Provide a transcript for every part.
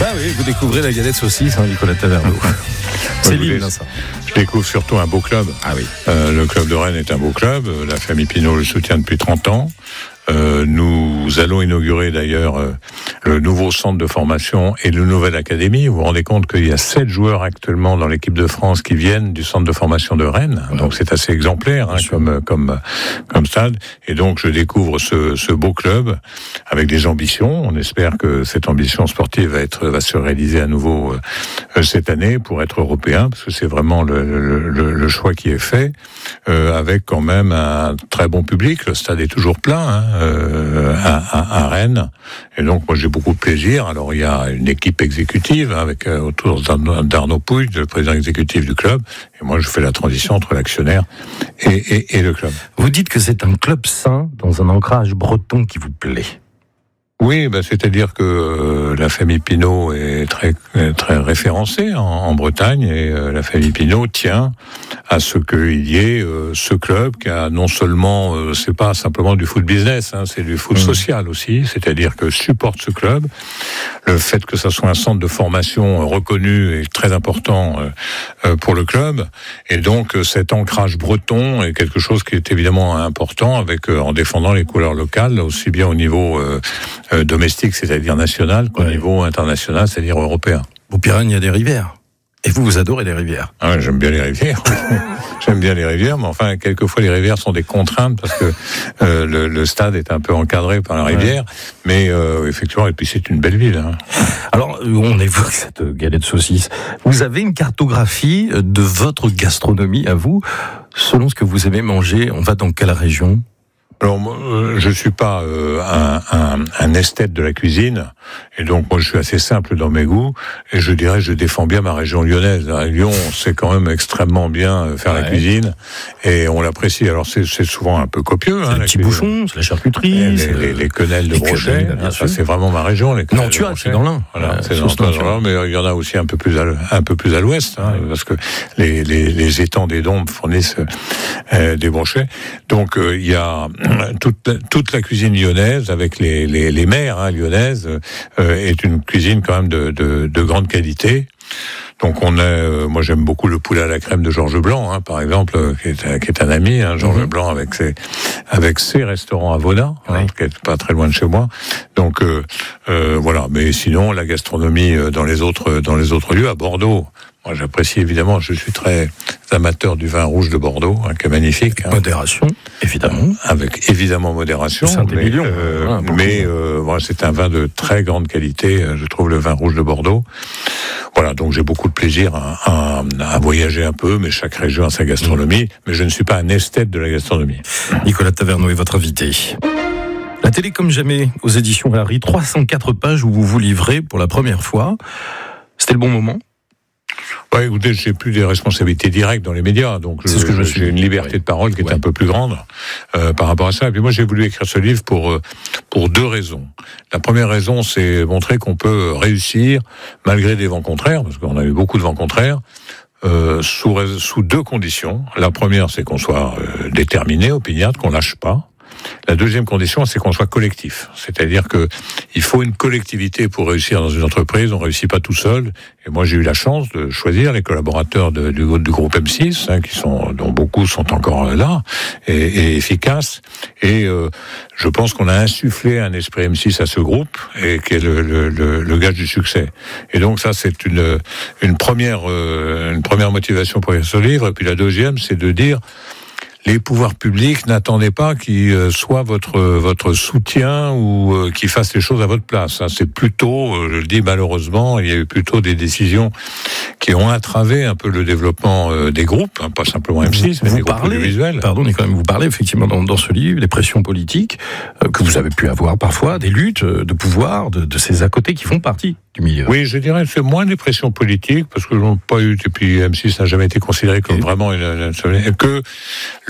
Bah oui, vous découvrez la galette saucisse, Nicolas Taverneau. C'est libre, ça. Je découvre surtout un beau club. Ah oui. Le club de Rennes est un beau club. La famille Pinault le soutient depuis 30 ans. Nous allons inaugurer d'ailleurs le nouveau centre de formation et le nouvelle académie. Vous vous rendez compte qu'il y a 7 joueurs actuellement dans l'équipe de France qui viennent du centre de formation de Rennes. Ouais. Donc c'est assez exemplaire comme stade. Et donc je découvre ce beau club avec des ambitions. On espère que cette ambition sportive va se réaliser à nouveau cette année pour être européen, parce que c'est vraiment le choix qui est fait, avec quand même un très bon public. Le stade est toujours plein à Rennes, et donc moi j'ai beaucoup de plaisir. Alors il y a une équipe exécutive avec autour d'Arnaud Pouille, le président exécutif du club, et moi je fais la transition entre l'actionnaire et le club. Vous dites que c'est un club sain dans un ancrage breton qui vous plaît. Oui, c'est-à-dire que la famille Pinault est très référencée en Bretagne, et la famille Pinault tient à ce qu'il y ait ce club qui a non seulement, c'est pas simplement du foot business, c'est du foot social aussi, c'est-à-dire que supporte ce club. Le fait que ça soit un centre de formation reconnu est très important pour le club, et donc cet ancrage breton est quelque chose qui est évidemment important, avec en défendant les couleurs locales, aussi bien au niveau domestique, c'est-à-dire national, qu'au niveau international, c'est-à-dire européen. Au Pyrénées, il y a des rivières. Et vous adorez les rivières. Ah, j'aime bien les rivières. J'aime bien les rivières, mais enfin, quelquefois, les rivières sont des contraintes parce que le stade est un peu encadré par la rivière. Mais effectivement, et puis c'est une belle ville. Alors, on évoque cette galette saucisse. Vous avez une cartographie de votre gastronomie à vous, selon ce que vous aimez manger. On va dans quelle région ? Alors, moi, je suis pas un esthète de la cuisine, et donc moi je suis assez simple dans mes goûts, et je dirais je défends bien ma région lyonnaise. À Lyon, on sait quand même extrêmement bien faire la cuisine, et on l'apprécie. Alors c'est souvent un peu copieux. C'est les petits bouchons, c'est la charcuterie, les quenelles de Brochet. Ça c'est vraiment ma région. Les non, tu as, c'est dans l'Ain. Voilà, c'est dans l'Ain, mais il y en a aussi un peu plus à l'ouest, parce que les étangs des Dombes fournissent des brochets. Donc il y a toute la cuisine lyonnaise, avec les mères lyonnaises, est une cuisine quand même de grande qualité. Donc moi j'aime beaucoup le poulet à la crème de Georges Blanc, par exemple, qui est un ami, Georges Blanc, avec ses restaurants à Vaudin, qui est pas très loin de chez moi. Donc voilà. Mais sinon, la gastronomie dans les autres lieux, à Bordeaux. Moi, j'apprécie évidemment, je suis très amateur du vin rouge de Bordeaux, qui est magnifique. Modération, évidemment. Avec évidemment modération. Mais voilà, c'est un vin de très grande qualité, je trouve, le vin rouge de Bordeaux. Voilà, donc j'ai beaucoup de plaisir à voyager un peu, mais chaque région a sa gastronomie. Mais je ne suis pas un esthète de la gastronomie. Nicolas Taverneau est votre invité. La télé comme jamais, aux éditions Valérie, 304 pages où vous vous livrez pour la première fois. C'était le bon moment ? Ouais, écoutez, j'ai plus des responsabilités directes dans les médias, donc j'ai une liberté de parole qui est un peu plus grande par rapport à ça. Et puis moi, j'ai voulu écrire ce livre pour 2 raisons. La première raison, c'est montrer qu'on peut réussir malgré des vents contraires, parce qu'on a eu beaucoup de vents contraires, sous 2 conditions. La première, c'est qu'on soit déterminé, opiniâtre, qu'on lâche pas. La deuxième condition, c'est qu'on soit collectif. C'est-à-dire que il faut une collectivité pour réussir dans une entreprise. On réussit pas tout seul. Et moi, j'ai eu la chance de choisir les collaborateurs du groupe M6, dont beaucoup sont encore là et efficaces. Et je pense qu'on a insufflé un esprit M6 à ce groupe, et qui est le gage du succès. Et donc ça, c'est une première motivation pour écrire ce livre. Et puis la deuxième, c'est de dire: les pouvoirs publics, n'attendez pas qu'ils soient votre soutien ou qu'ils fassent les choses à votre place. C'est plutôt, je le dis malheureusement, il y a eu plutôt des décisions qui ont entravé un peu le développement des groupes, pas simplement M6, mais des groupes audiovisuels. Pardon, Nicolas, vous parlez effectivement dans ce livre des pressions politiques que vous avez pu avoir parfois, des luttes de pouvoir, de ces à côté qui font partie du milieu. Oui, je dirais que c'est moins des pressions politiques, parce que j'en ai pas eu, et puis M6 n'a jamais été considéré comme vraiment que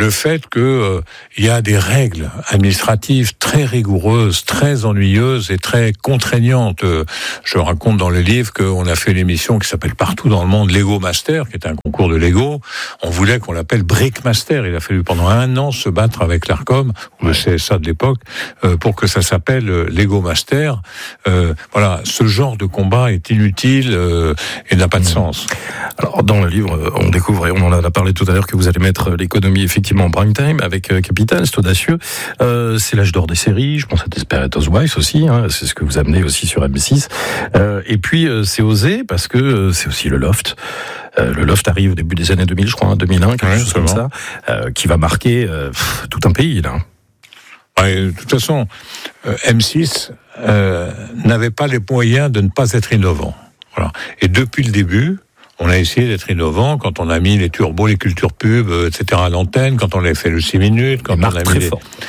le fait que il y a des règles administratives très rigoureuses, très ennuyeuses et très contraignantes. Je raconte dans le livre qu'on a fait une émission qui s'appelle partout dans le monde Lego Master, qui est un concours de Lego. On voulait qu'on l'appelle Brick Master. Il a fallu pendant 1 an se battre avec l'Arcom, le CSA de l'époque, pour que ça s'appelle Lego Master. Voilà, ce genre de combat est inutile et n'a pas de sens. Alors, dans le livre, on découvre, et on en a parlé tout à l'heure, que vous allez mettre l'économie effectivement en prime time avec Capital, c'est audacieux. C'est l'âge d'or des séries, je pense à Desperate Housewives aussi, hein, c'est ce que vous amenez aussi sur M6. Et puis, c'est osé parce que c'est aussi le Loft. Le Loft arrive au début des années 2000, je crois, 2001, quelque chose comme ça, qui va marquer tout un pays, là. De toute façon, M6 n'avait pas les moyens de ne pas être innovant. Voilà. Et depuis le début, on a essayé d'être innovant quand on a mis les turbos, les cultures pub, etc. à l'antenne, quand on a fait le 6 minutes, quand on a mis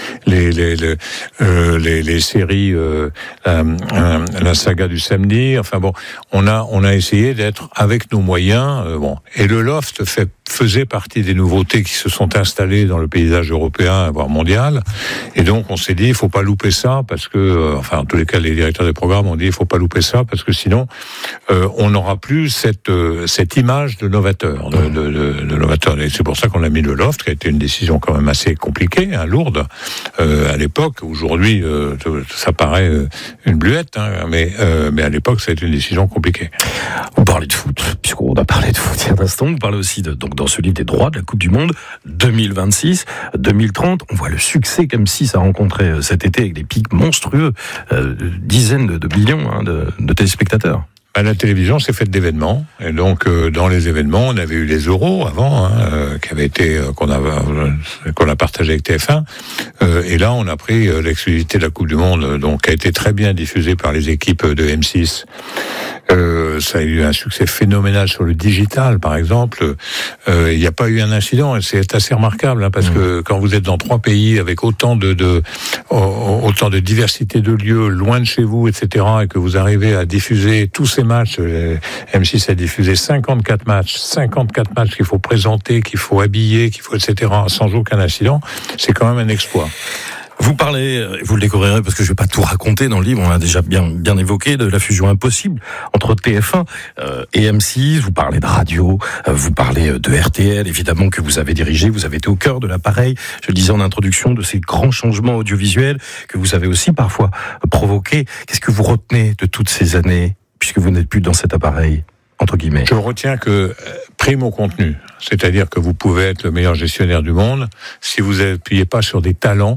les séries, la saga du samedi. Enfin bon, on a essayé d'être avec nos moyens. Et le Loft faisait partie des nouveautés qui se sont installées dans le paysage européen, voire mondial. Et donc on s'est dit, il faut pas louper ça parce que, en tous les cas, les directeurs des programmes ont dit, il faut pas louper ça parce que sinon, on n'aura plus cette image de novateur, de novateur. Et c'est pour ça qu'on a mis le Loft, qui a été une décision quand même assez compliquée, lourde, à l'époque. Aujourd'hui, ça paraît une bluette, mais à l'époque, ça a été une décision compliquée. Vous parlez de foot, puisqu'on a parlé de foot il y a un instant, vous parlez aussi donc dans ce livre des droits de la Coupe du Monde 2026, 2030. On voit le succès qu'M6 a rencontré cet été avec des pics monstrueux, dizaines de millions de téléspectateurs. La télévision s'est faite d'événements, et donc dans les événements, on avait eu les Euros avant, qui avaient été qu'on a partagé avec TF1, et là on a pris l'exclusivité de la Coupe du Monde, donc qui a été très bien diffusée par les équipes de M6. Ça a eu un succès phénoménal sur le digital, par exemple. Il n'y a pas eu un incident, et c'est assez remarquable, parce que quand vous êtes dans 3 pays avec autant de diversité de lieux, loin de chez vous, etc., et que vous arrivez à diffuser tous ces matchs, M6 a diffusé 54 matchs qu'il faut présenter, qu'il faut habiller, qu'il faut, etc., sans aucun incident, c'est quand même un exploit. Vous parlez, vous le découvrirez parce que je vais pas tout raconter dans le livre, on a déjà bien évoqué de la fusion impossible entre TF1 et M6, vous parlez de radio, vous parlez de RTL, évidemment, que vous avez dirigé, vous avez été au cœur de l'appareil, je le disais en introduction, de ces grands changements audiovisuels que vous avez aussi parfois provoqués. Qu'est-ce que vous retenez de toutes ces années, puisque vous n'êtes plus dans cet appareil, entre guillemets? Je retiens que prime au contenu, c'est-à-dire que vous pouvez être le meilleur gestionnaire du monde, si vous n'appuyez pas sur des talents,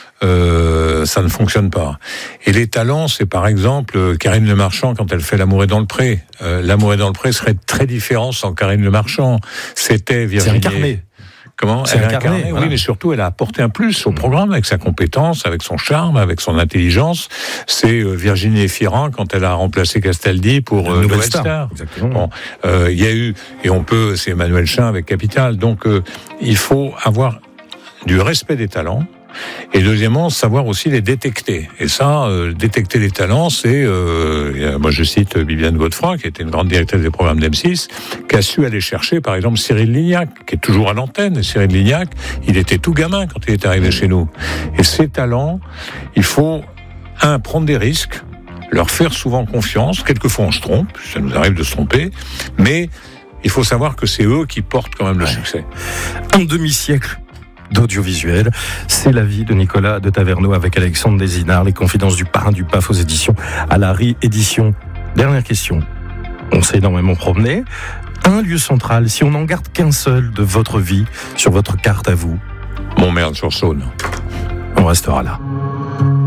ça ne fonctionne pas. Et les talents, c'est par exemple Karine Le Marchand quand elle fait L'amour est dans le pré. L'amour est dans le pré serait très différent sans Karine Le Marchand. C'était Virginie. C'est incarné. Comment? C'est incarné, voilà. Oui, mais surtout, elle a apporté un plus au programme avec sa compétence, avec son charme, avec son intelligence. C'est Virginie Efira quand elle a remplacé Castaldi pour Nouvelle Star. Exactement. Il y a eu, et c'est Emmanuel Chin avec Capital. Donc, il faut avoir du respect des talents. Et deuxièmement, savoir aussi les détecter. Et ça, détecter les talents, c'est... moi, je cite Viviane Godefroy, qui était une grande directrice des programmes d'M6, qui a su aller chercher, par exemple, Cyril Lignac, qui est toujours à l'antenne. Et Cyril Lignac, il était tout gamin quand il est arrivé chez nous. Et ces talents, il faut, prendre des risques, leur faire souvent confiance. Quelquefois, on se trompe, ça nous arrive de se tromper, mais il faut savoir que c'est eux qui portent quand même le succès. Un demi-siècle d'audiovisuel, c'est la vie de Nicolas de Taverneau avec Alexandre Desinard, les confidences du parrain du PAF aux éditions Alary Éditions. Dernière question, on s'est énormément promené, un lieu central, si on n'en garde qu'un seul de votre vie sur votre carte à vous? Montmerle-sur-Saône. On restera là.